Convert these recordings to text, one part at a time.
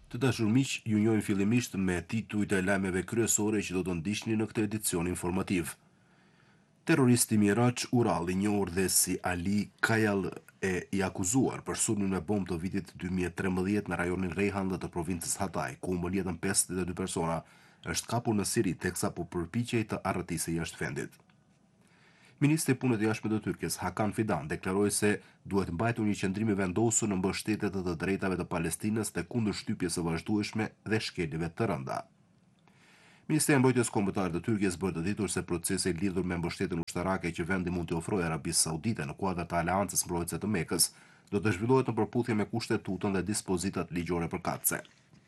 Të dashur miq, ju njohim fillimisht me titujt e lajmeve kryesore që do të ndiqni në këtë edicion informativ. Terroristi Miraç Ural, i njohur dhe si Ali Kajal, i akuzuar për sulmin me bombë të vitit 2013 në rajonin Reyhan të provincës Hatay, ku humbën jetën 52 persona, është kapur në Siri teksa po përpiqej të arrëtisë jashtë vendit. Ministri i Punëve të Jashtme të Turqisë, Hakan Fidan, deklaroi se duhet mbajtur një qendrim i vendosur në mbështetje të drejtave të Palestinës dhe kundër shtypjes së vazhdueshme dhe shkeljeve të rënda. Ministria e Mbrojtjes Kombëtare të Turqisë bërë të ditur se procesi lidhur me mbështetjen ushtarake që vendi mund t'i ofrojë Arabisë Saudite në kuadër të Aleancës Mbrojtëse të Mekës do të zhvillohet në përputhje me kushtetutën dhe dispozitat ligjore përkatëse.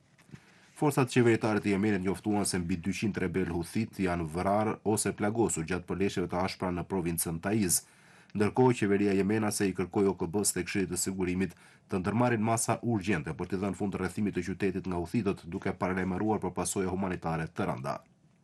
Forcat qeveritare të Jemenit njoftuan se mbi 200 rebel Huthit janë vrarë ose plagosur gjatë përleshjeve të ashpra në provincën Taiz, ndërkohë qeveria jemenase i kërkoi OKB-s dhe Këshillit të Sigurimit të ndërmarrin masa urgjente për të dhënë fund rrethimit të qytetit nga Huthitët, duke paralajmëruar për pasojë humanitare të rënda.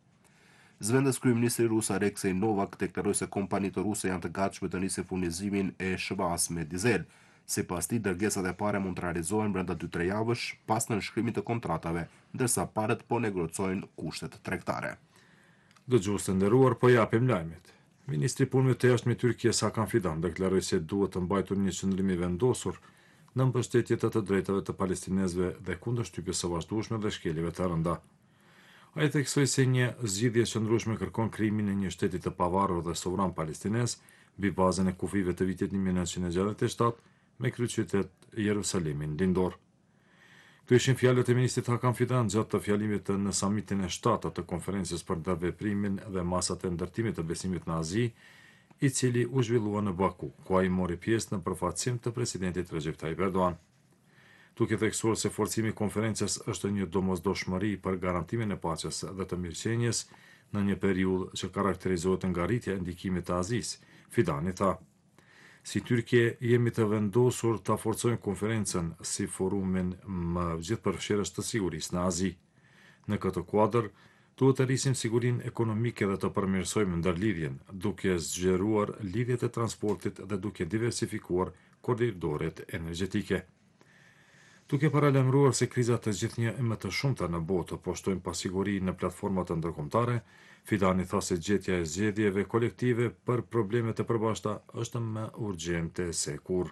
Zëvendës kryeministri rus Aleksej Novak deklaroi se kompanitë ruse janë të gatshme të nisin furnizimin e shëbas me dizel. Sipas tij, dërgesat e para mund të realizohen brenda 2-3 javësh pas nënshkrimit të kontratave, ndërsa palët po negocojnë kushtet tregtare. Dëgjues të nderuar, po japim lajmet. Ministri i Punëve të Jashtme i Turqisë Hakan Fidan deklaroi se duhet të mbajtur një qëndrim i vendosur në mbështetje të drejtave të palestinezëve dhe kundër shtypjes së vazhdueshme dhe shkeljeve të rënda. Ai theksoi se një zgjidhje qëndrueshme kërkon krijimin e një shteti të pavarur dhe sovran palestinez mbi bazën e kufive të vitit 1967 me kryeqytet Jerusalemin lindor. Këto ishin fjalët e ministrit Hakan Fidan gjatë të fjalimit në samitin e 7 të konferencës për ndërveprimin dhe masat e ndërtimit të besimit nazi, i cili u zhvillua në Baku, ku ai mori pjesë në përfaqësim të presidentit Recep Tayyip Erdogan. Duke theksuar se forcimi i konferencës është një domosdoshmëri për garantimin e paqes dhe të mirëqenies në një periudhë që karakterizohet nga rritja e ndikimit të Azisë, Fidani tha: Si Turqie jemi të vendosur ta forcojmë konferencën si forumin më gjithëpërfshirës të sigurisë në Azi. Në këtë kuadër, duhet të rrisim sigurinë ekonomike dhe të përmirësojmë ndërlidhjen, duke zgjeruar lidhjet e transportit dhe duke diversifikuar korridoret energjetike. Duke paralajmëruar se krizat të gjithnjë më të shumta në botë poshtojnë pasiguri në platformat ndërkombëtare, Fidani tha se gjetja e zgjedhjeve kolektive për problemet e përbashkëta është më urgjente se kurrë.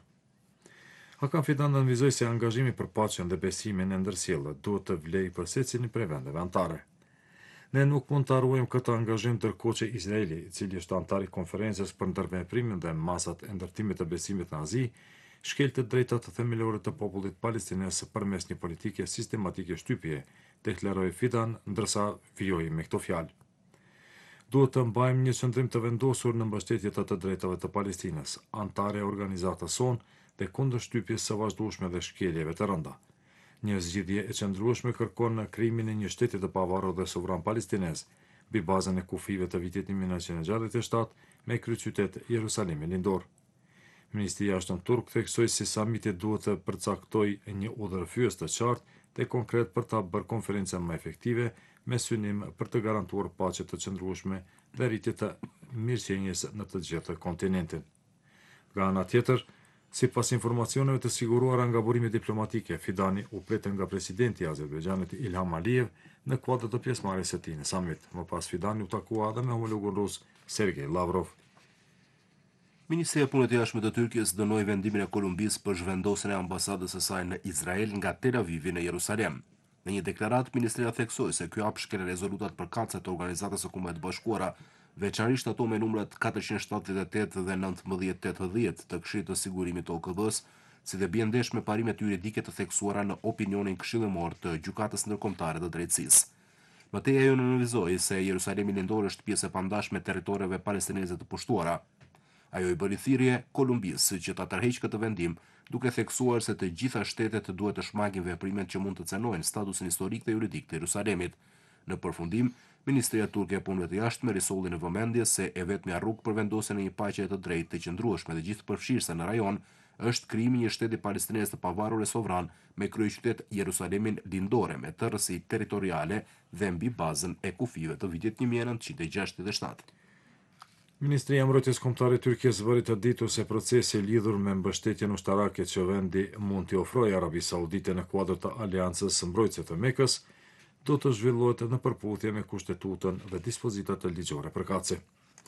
Hakan Fidan nënvizoi se angazhimi për paqen dhe besimin e ndërsjellë duhet të vlejë për secilin prej vendeve anëtare. Ne nuk mund të harrojmë këtë angazhim ndërkohë që Izraeli, i cili është antar i konferencës për ndërveprimin dhe masat e ndërtimit të besimit nazi, shkel të drejtat themelore të popullit palestinez përmes një politike sistematike shtypje, deklaroi Fidan, ndërsa vijoi me këto fjalë: Duhet të mbajmë një qëndrim të vendosur në mbështetje të drejtave të Palestinës, antare e organizatës sonë dhe kundër shtypjes së vazhdueshme dhe shkeljeve të rënda. Një zgjidhje e qëndrueshme kërkon krijimin e një shteti të pavarur dhe sovran palestinez, mbi bazën e kufive të vitit 1967 me kryeqytet Jerusalemin lindor. Ministri i Jashtëm turk theksoi se samiti duhet të përcaktojë një udhërfyes të qartë dhe konkret për ta bërë konferencën më efektive, me synim për të garantuar paqe të qëndrueshme dhe rritje të mirëqenies në të gjithë kontinentin. Nga ana tjetër, sipas informacioneve të siguruara nga burime diplomatike, Fidani u pret nga presidenti i Azerbajxhanit Ilham Aliyev në kuadër të pjesëmarrjes së tij në samit. Më pas Fidani u takua edhe me homologun rus Sergej Lavrov. Ministria e Punëve të Jashtme të Turqisë dënoi vendimin e Kolumbisë për zhvendosjen e ambasadës së saj në Izrael nga Tel Avivi në Jerusalem. Në një deklaratë, ministria theksoi se ky hap shkel rezolutat përkatëse të Organizatës së Kombeve të Bashkuara, veçanërisht ato me numrat 478 dhe 1980 të Këshillit të Sigurimit të OKB-s, si dhe bie ndesh me parimet juridike të theksuara në opinionin këshillimor të Gjykatës Ndërkombëtare të Drejtësisë. Mëtej ajo nënvizoi se Jerusalemi lindor është pjesë e pandashme e territoreve palestineze të pushtuara. Ajo i bëri thirrje Kolumbisë që ta tërheqë këtë vendim, duke theksuar se të gjitha shtetet duhet të shmangin veprimet që mund të cënojnë statusin historik dhe juridik të Jerusalemit. Në përfundim, Ministria turke e Punëve të Jashtme risolli në vëmendje se e vetmja rrugë për vendosjen e një paqe të drejtë, të qëndrueshme dhe gjithëpërfshirëse në rajon është krijimi i një shteti palestinez të pavarur e sovran me kryeqytet Jerusalemin lindore me tërësi territoriale dhe mbi bazën e kufive të vitit 1967. Ministria e Mbrojtjes Kombëtare e Turqisë vëri të ditur se procesi lidhur me mbështetjen ushtarake që vendi mund t'i ofrojë Arabisë Saudite në kuadër të Aleancës së Mbrojtëse të Mekës do të zhvillohet në përputhje me kushtetutën dhe dispozitat ligjore përkatëse.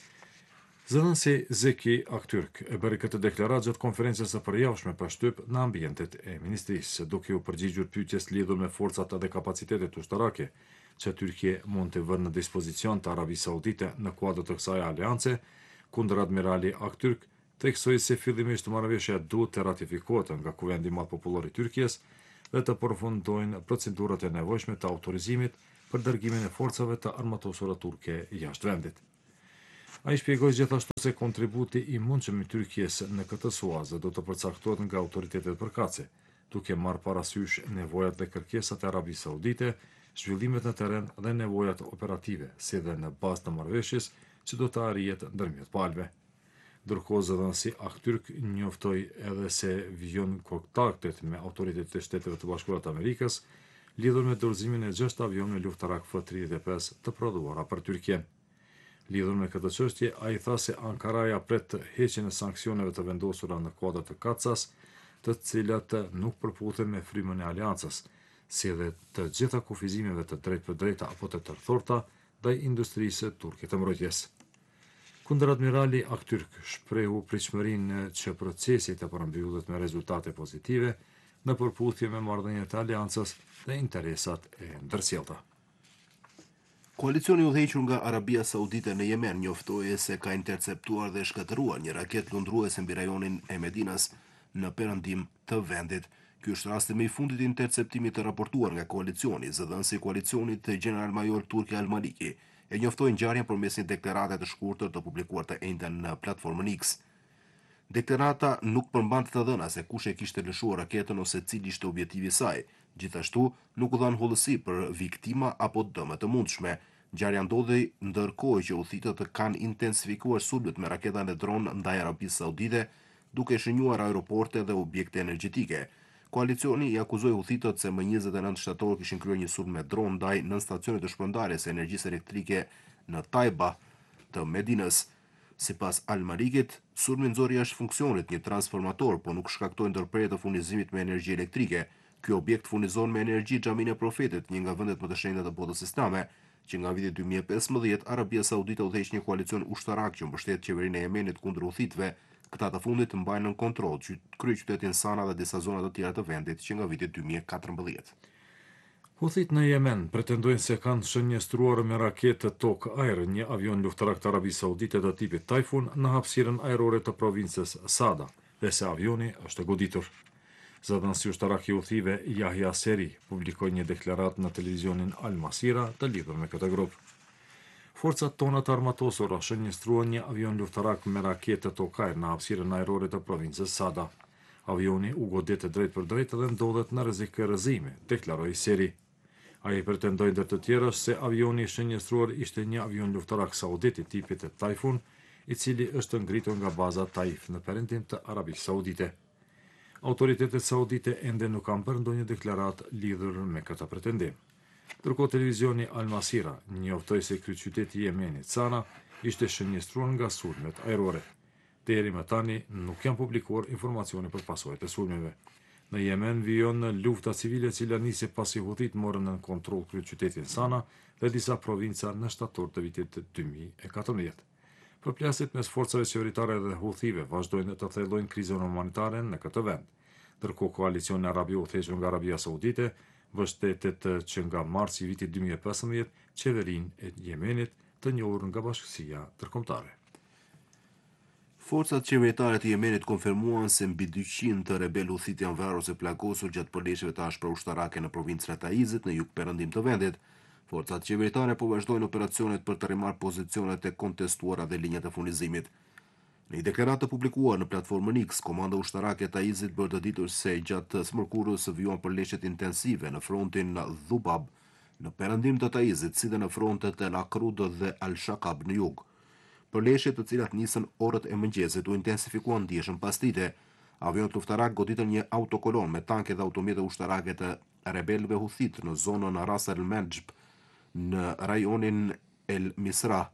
Zëdhënësi Zeki Aktürk e bëri këtë deklaratë gjatë konferencës së përjavshme për shtyp në ambientet e ministrisë, duke u përgjigjur pyetjes lidhur me forcat dhe kapacitetet ushtarake që Tyrkia mund të vënë në dispozicion të Arabisë Saudite në kuadër të kësaj aleance, kundër admirali Aktürk theksoi se fillimisht marrëveshja duhet të ratifikohet nga Kuvendi Madhpopullor i Tyrkisë dhe të përfundojnë procedurat e nevojshme të autorizimit për dërgimin e forcave të armatosura turke jashtë vendit. Ai shpjegoi gjithashtu se kontributi i mundshëm i Tyrkisë në këtë suazë do të përcaktohet nga autoritetet përkatëse, duke marrë parasysh nevojat dhe kërkesat e Arabisë Saudite, zhvillimet në terren dhe nevojat operative, si dhe në bazë të marrëveshjes që do të arrihet ndërmjet palëve. Ndërkohë zëdhënësi Aktürk njoftoi edhe se vijon kontaktet me autoritetet e Shteteve të Bashkuara të Amerikës lidhur me dorëzimin e 6 avionëve luftarak F-35 të prodhuara për Tyrkinë. Lidhur me këtë çështje, ai tha se Ankaraja pret heqjen e sanksioneve të vendosura në kuadër të Katsas, të cilat nuk përputhen me frymën e aleancës, si edhe të gjitha kufizimeve të drejtpërdrejta apo të tërthorta ndaj industrisë turke të mbrojtjes. Kundër admirali Aktürk shprehu pritshmërinë që procesi të përmbyllet me rezultate pozitive në përputhje me marrëdhëniet e aleancës dhe interesat e ndërsjellta. Koalicioni udhëhequr nga Arabia Saudite në Yemen njoftoi se ka interceptuar dhe shkatëruar një raketë lundruese mbi rajonin e Medinas në perëndim të vendit. Ky është rasti më i fundit i interceptimit të raportuar nga koalicioni. Zëdhënësi i koalicionit General-Major Turki Al-Maliki e njoftoi ngjarjen përmes një deklarate të shkurtër të publikuar të njëjtën në platformën X. Deklarata nuk përmbante të dhëna se kush e kishte lëshuar raketën ose cili ishte objektivi i saj. Gjithashtu, nuk u dhan hollësi për viktima apo dëme të mundshme. Ngjarja ndodhi ndërkohë që udhëtitët kanë intensifikuar sulmet me raketa dhe dron ndaj Arabisë Saudite, duke shënjuar aeroporte dhe objekte energjetike. Koalicioni i akuzoi udhëtitët se më 29 shtator kishin kryer një sulm me dron ndaj nën stacionit të shpërndarjes së energjisë elektrike në Taiba të Medinës. Sipas Al-Malikit, sulmi nxori jashtë funksionit një transformator, por nuk shkaktoi ndërprerje të furnizimit me energji elektrike. Ky objekt furnizon me energji Xhamin e Profetit, një nga vendet më të shenjta të botës islame, që nga viti 2015 Arabia Saudite udhëheq një koalicion ushtarak që mbështet qeverinë e Yemenit kundër udhëtitëve. Këta të fundit mbajnë nën kontroll kryeqytetin Sana dhe disa zona të tjera të vendit që nga viti 2014. Huthit në Yemen pretendojnë se kanë shënjestruar me raketë tokë-ajër një avion luftarak të Arabisë Saudite të tipit Typhoon në hapësirën ajrore të provincës Sada dhe se avioni është goditur. Zëdhënësi ushtarak i udhëtive Yahya Seri publikoi një deklaratë në televizionin Al Masira të lidhur me këtë grup. Forcat tona të armatosura shënjestruan një avion luftarak me raketë tokë-ajër në hapësirën ajrore të provincës Sada. Avioni u godet drejt për drejt dhe ndodhet në rrezik rrëzimi, deklaroi Seri. Ai pretendoi ndër të tjerësh se avioni i shënjestruar ishte një avion luftarak saudit i tipit Typhoon, i cili është ngritur nga baza Taif në perëndim të Arabisë Saudite. Autoritetet saudite ende nuk kanë bërë ndonjë deklaratë lidhur me këtë pretendim. Ndërkohë televizioni Al Masira njoftoi se kryeqyteti i Yemenit, Sana, ishte shënjestruar nga sulmet ajrore. Deri më tani nuk janë publikuar informacione për pasojat e sulmeve. Në Yemen vijon në lufta civile cila nisi pasi Houthit morën në kontroll kryeqytetin Sana dhe disa provinca në shtator të vitit 2014. Përplasjet mes forcave qeveritare dhe Houthive vazhdojnë të thellojnë krizën humanitare në këtë vend. Ndërkohë koalicioni arab i udhëhequr nga Arabia Saudite mbështetet që nga marsi i vitit 2015 qeverinë e Yemenit të njohur nga Bashkësia Ndërkombëtare. Forcat qeveritare të Yemenit konfirmuan se mbi 200 të rebel Houthit janë vrarë ose plagosur gjatë përleshjeve të ashpra ushtarake në provincën e Taizit në jug perëndim të vendit. Forcat qeveritare po vazhdojnë operacionet për të rimarrë pozicionet e kontestuara dhe linjat e furnizimit. Në një deklaratë publikuar në platformën X, komanda ushtarake e Taizit bërë të ditur se gjatë smërkurës vijuan përleshjet intensive në frontin Dhubab në perëndim të Taizit, si dhe në frontet e Al-Akrud dhe Al-Shaqab në jug. Përleshjet të cilat nisën orët e mëngjesit u intensifikuan ndjeshëm pas dite. Avionët luftarak goditën një autokolon me tanke dhe automjete ushtarake të rebelëve Houthit në zonën Ras al-Menjb në rajonin El Misrah.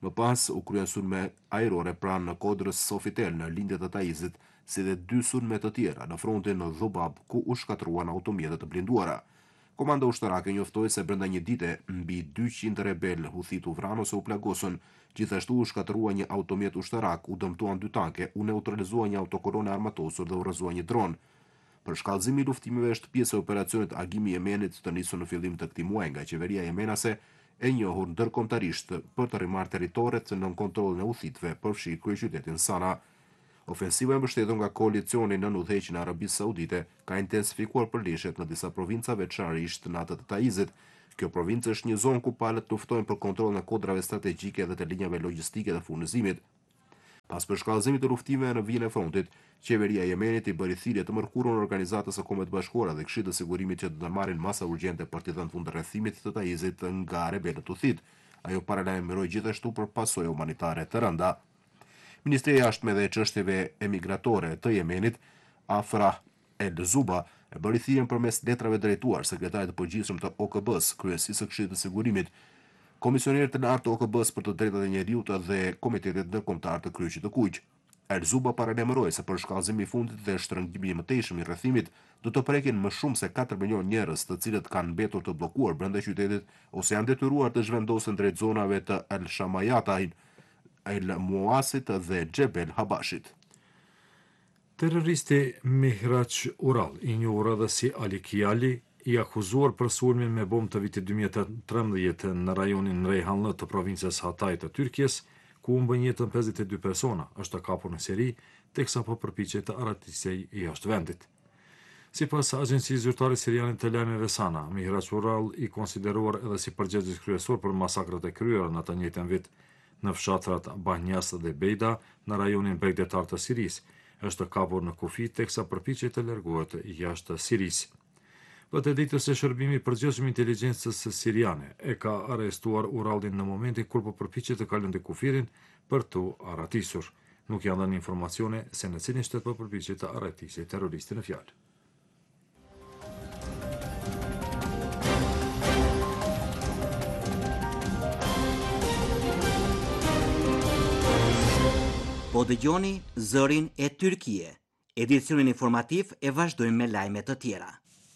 Më pas u kryen sulme ajrore pranë në kodrës Sofitel në lindjet e Taizit, si dhe 2 sulme të tjera në frontin në Dhubab, ku u shkatruan automjetet të blinduara. Komanda ushtarake njoftoi se brenda një dite mbi 200 rebel huthit u vranë ose u plagosën. Gjithashtu u shkatërua një automjet ushtarak, u dëmtuan 2 tanke, u neutralizua një autokolone armatosur dhe u rrëzua një dron. Për shkallëzimi i luftimeve është pjesë e operacionit Agimi i Yemenit të nisur në fillim të këtij muaji nga qeveria yemenase, e njohur ndërkombëtarisht për të rrimarrë territoret nën kontrollin e huthitëve, përfshi kryeqytetin Sana. Ofensiva e mbështetur nga koalicioni nën udhëheqjen e Arabisë Saudite ka intensifikuar përleshjet në disa provinca, veçanërisht në atë të Taizit. Kjo provincë është një zonë ku palët luftojnë për kontrollin e kodrave strategjike dhe të linjave logjistike të furnizimit. Pas përshkallëzimit të luftimeve në vijën e frontit, qeveria e Yemenit i bëri thirrje të mërkurën Organizatës së Kombeve të Bashkuara dhe Këshillit të Sigurimit që të ndërmarrin masa urgjente për të dhënë fund rrethimit të Taizit nga rebelët huthit. Ajo paralajmëroi gjithashtu për pasojë humanitare të rënda. Ministri i Jashtme dhe Çështjeve Emigratore të Yemenit, Afrah El Zuba, e bëri thirrjen përmes letrave drejtuar sekretarit të përgjithshëm të OKB-s, kryesisë së Këshillit të Sigurimit, komisionerit të lartë të OKB-s për të drejtat e njerëzit dhe Komitetit Ndërkombëtar të Kryqit të Kuq. El Zuba paralajmëroi se përshkallëzimi i fundit dhe shtrëngimi i mëtejshëm i rrethimit do të prekin më shumë se 4 milion njerëz, të cilët kanë mbetur të bllokuar brenda qytetit ose janë detyruar të zhvendosen drejt zonave të El Shamayatain, El Muasit dhe Jebel Habashit. Terroristi Mihraq Ural, i njohur edhe si Ali Kiali, i akuzuar për sulmin me bombë të vitit 2013 në rajonin Reyhanlı të provincës Hatay të Tyrkjes, ku u mbën jetën 52 persona, është kapur në Siri, teksa po përpiqet të arratisej jashtë vendit. Sipas agjencisë zyrtare siriane të lajmeve Sana, Mihraq Ural i konsideruar edhe si përgjegjës kryesor për masakrat e kryera në atë njëjtën vit në fshatrat Banjas dhe Bejda në rajonin bregdetar të Sirisë, është kapur në kufi teksa përpiqet të largohet jashtë Sirisë. Vërtetitës së shërbimi përgjithshëm inteligjencës siriane e ka arrestuar Urallin në momentin kur po përpiqet të kalonte kufirin për tu arratisur. Nuk janë dhënë informacione se në cilin shtet po përpiqet të arratisë terroristin në fjalë. Po dëgjoni Zërin e Tyrkie. Edicionin informativ e vazhdojmë me lajme të tjera.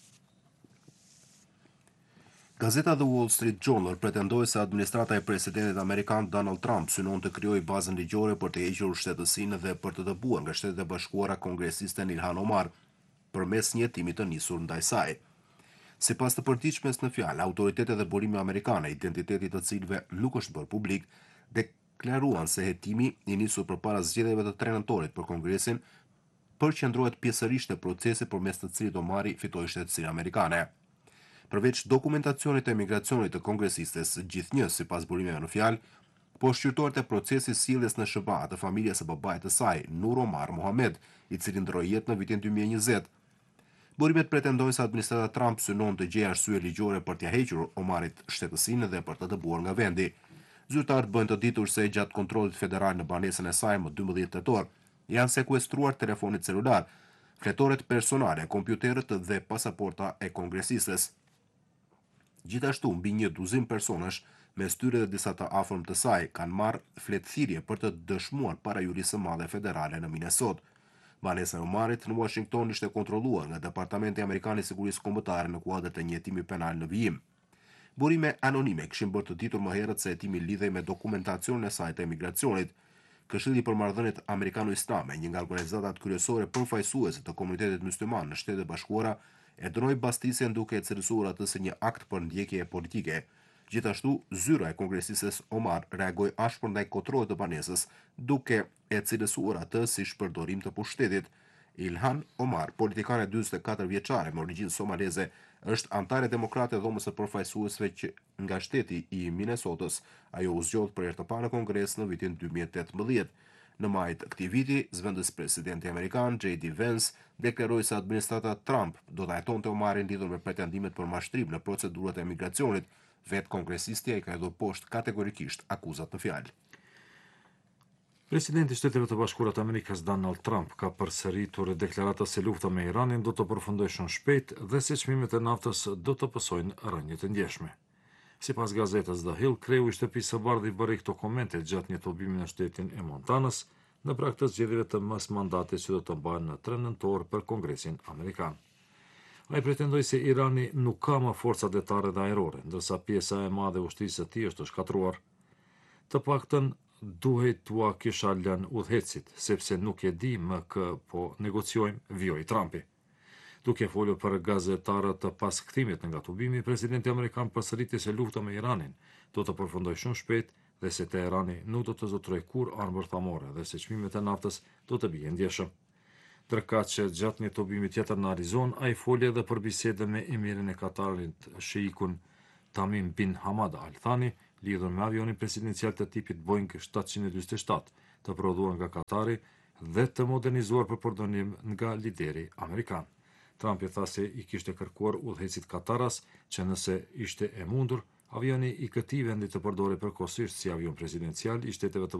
Gazeta The Wall Street Journal pretendoi se administrata e presidentit amerikan Donald Trump synon të krijojë bazën ligjore për të hequr shtetësinë dhe për të dëbuar nga Shtetet e Bashkuara kongresisten Ilhan Omar përmes një hetimi të nisur ndaj saj. Sipas të përditshmes në fjalë, autoritetet dhe burime amerikane, identiteti të cilëve nuk është bërë publik, deklaruan se hetimi i nisur përpara zgjedhjeve të 3 nëntorit për Kongresin përqendrohet pjesërisht në procesin përmes të cilit Omari fitoi shtetësinë amerikane. Përveç dokumentacionit të emigracionit të kongresistes, gjithnjë sipas burimeve në fjalë, po shqyrtohet e procesi sjelljes në SBA të familjes së babait të saj, Nur Omar Mohamed, i cili ndroi jetë në vitin 2020. Burimet pretendojnë se administrata Trump synon të gjejë arsye ligjore për t'ia hequr Omarit shtetësinë dhe për të dëbuar nga vendi. Zyrtarët bëjnë të ditur se gjatë kontrollit federal në banesën e saj më 12 tetor, janë sekuestruar telefonit celular, fletoret personale, kompjuterët dhe pasaporta e kongresistes. Gjithashtu, mbi 12 personash, mes tyre dhe disa të afërm të saj, kanë marrë fletëthirje për të dëshmuar para jurisë së madhe federale në Minnesota. Banesa e Omarit në Washington ishte kontrolluar nga Departamenti Amerikan i Sigurisë Kombëtare në kuadër të një hetimi penal në vijim. Burime anonime kishin bërë të ditur më herët se hetimi lidhej me dokumentacionin e saj të emigracionit. Këshilli për Marrëdhëniet Amerikano-Islame, një nga organizatat kryesore përfaqësuese të komunitetit mysliman në Shtetet e Bashkuara, e dënoi bastisjen duke e cilësuar atë si një akt për ndjekje politike. Gjithashtu, zyra e kongresistes Omar reagoi ashpër ndaj kotrohet të banesës, duke e cilësuar atë si shpërdorim të pushtetit. Ilhan Omar, politikane 44 vjeçare me origjinë somaleze, është antare demokrate e dhomës së përfaqësuesve që nga shteti i Minnesotës. Ajo u zgjodh për herë të parë në Kongres në vitin 2018. Në maj të këtij viti, zëvendës presidenti amerikan J.D. Vance deklaroi se administrata Trump do ta hetonte Omarin lidhur me pretendimet për mashtrim në procedurat e emigracionit. Vetë kongresistja i ka hedhur poshtë kategorikisht akuzat në fjalë. Presidenti i Shteteve të Bashkuara të Amerikës Donald Trump ka përsëritur deklaratën se lufta me Iranin do të përfundojë shumë shpejt dhe se çmimet e naftës do të pësojnë rënje të ndjeshme. Sipas gazetës The Hill, kreu i shtëpisë së Bardhit bëri këto komente gjatë një tubimi në shtetin e Montanës, në prag të zgjedhjeve të mësmandatit që do të mbahen në 3 nëntor për Kongresin Amerikan. Ai pretendoi se Irani nuk ka më forca detare dhe ajrore, ndërsa pjesa e madhe e ushtrisë së tij është shkatruar. Të paktën duhet tua kisha lënë udhëhecit, sepse nuk e di më kë po negociojmë, vjoi Trumpi. Duke folur për gazetarët të pas kthimit nga tubimi, presidenti amerikan përsëriti se lufta me Iranin do të përfundojë shumë shpejt dhe se Teherani nuk do të zotrojë kur armë bërthamore dhe se çmimet e naftës do të bien ndjeshëm. Ndërkaq që gjatë një tubimi tjetër në Arizon, ai foli edhe për bisedën me emirin e Katarit Sheikun Tamim bin Hamad Al Thani, lidhur me avionin presidencial të tipit Boeing 747, të prodhuar nga Katari dhe të modernizuar për përdorim nga lideri amerikan. Trumpi tha se i kishte kërkuar udhëhecit Kataras që nëse ishte e mundur, avioni i këtij vendi të përdorej përkohësisht si avion presidencial i Shteteve të